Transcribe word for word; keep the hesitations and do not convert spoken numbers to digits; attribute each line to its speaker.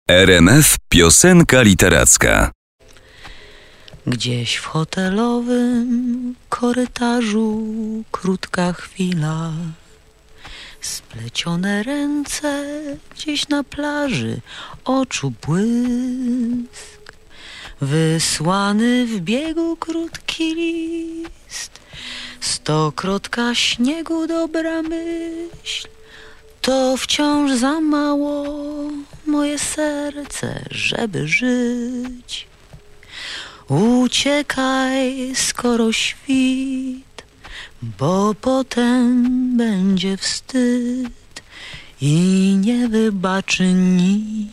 Speaker 1: R M F Piosenka Literacka.
Speaker 2: Gdzieś w hotelowym korytarzu krótka chwila, splecione ręce gdzieś na plaży, oczu błysk, wysłany w biegu krótki list, stokrotka śniegu dobra myśl, to wciąż za mało moje serce, żeby żyć. Uciekaj, skoro świt, bo potem będzie wstyd i nie wybaczy nikt.